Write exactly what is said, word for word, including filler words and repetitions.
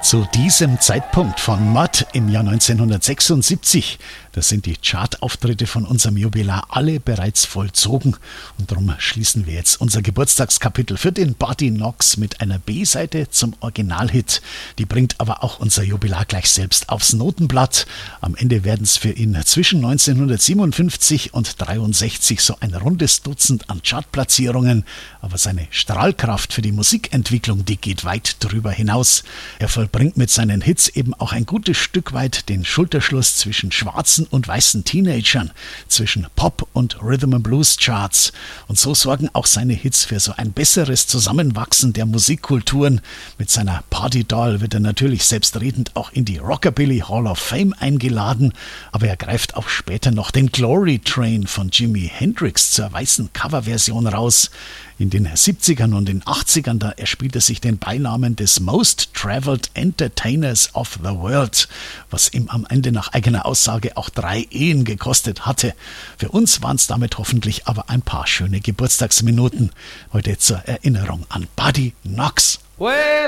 Zu diesem Zeitpunkt von Mud im Jahr neunzehnhundertsechsundsiebzig, da sind die Chartauftritte von unserem Jubilar alle bereits vollzogen und darum schließen wir jetzt unser Geburtstagskapitel für den Buddy Knox mit einer B-Seite zum Originalhit. Die bringt aber auch unser Jubilar gleich selbst aufs Notenblatt. Am Ende werden es für ihn zwischen neunzehnhundertsiebenundfünfzig und dreiundsechzig so ein rundes Dutzend an Chartplatzierungen, aber seine Strahlkraft für die Musikentwicklung, die geht weit drüber hinaus. Er vollbringt mit seinen Hits eben auch ein gutes Stück weit den Schulterschluss zwischen schwarzen und weißen Teenagern, zwischen Pop- und Rhythm-and-Blues-Charts. Und so sorgen auch seine Hits für so ein besseres Zusammenwachsen der Musikkulturen. Mit seiner Party Doll wird er natürlich selbstredend auch in die Rockabilly Hall of Fame eingeladen, aber er greift auch später noch den Glory Train von Jimi Hendrix zur weißen Coverversion raus. In den siebzigern und den achtzigern, da erspielt er sich den Beinamen des Most Traveled Entertainers of the World, was ihm am Ende nach eigener Aussage auch drei Ehen gekostet hatte. Für uns waren es damit hoffentlich aber ein paar schöne Geburtstagsminuten. Heute zur Erinnerung an Buddy Knox. Well,